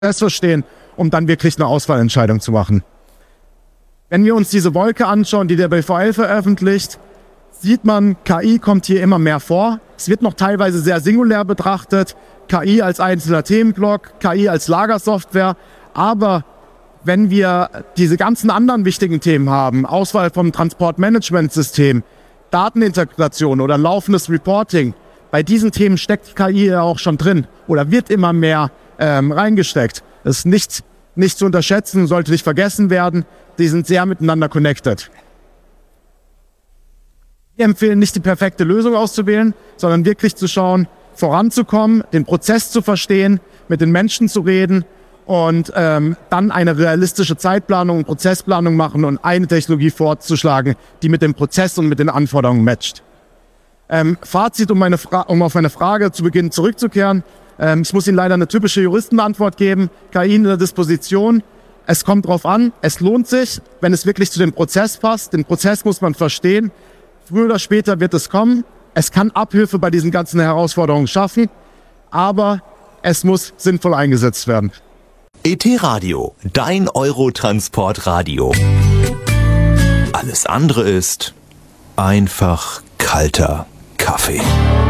verstehen, um dann wirklich eine Auswahlentscheidung zu machen. Wenn wir uns diese Wolke anschauen, die der BVL veröffentlicht, sieht man, KI kommt hier immer mehr vor. Es wird noch teilweise sehr singulär betrachtet, KI als einzelner Themenblock, KI als Lagersoftware. Aber wenn wir diese ganzen anderen wichtigen Themen haben, Auswahl vom Transportmanagementsystem, Datenintegration oder laufendes Reporting, bei diesen Themen steckt KI ja auch schon drin oder wird immer mehr reingesteckt. Das ist nicht zu unterschätzen, sollte nicht vergessen werden. Die sind sehr miteinander connected. Wir empfehlen nicht die perfekte Lösung auszuwählen, sondern wirklich zu schauen, voranzukommen, den Prozess zu verstehen, mit den Menschen zu reden und dann eine realistische Zeitplanung und Prozessplanung machen und eine Technologie vorzuschlagen, die mit dem Prozess und mit den Anforderungen matcht. Fazit, um auf meine Frage zu Beginn zurückzukehren. Ich muss Ihnen leider eine typische Juristenantwort geben. KI in der Disposition. Es kommt drauf an, es lohnt sich, wenn es wirklich zu dem Prozess passt. Den Prozess muss man verstehen. Früher oder später wird es kommen. Es kann Abhilfe bei diesen ganzen Herausforderungen schaffen, aber es muss sinnvoll eingesetzt werden. ET Radio, dein Eurotransport-Radio. Alles andere ist einfach kalter Kaffee.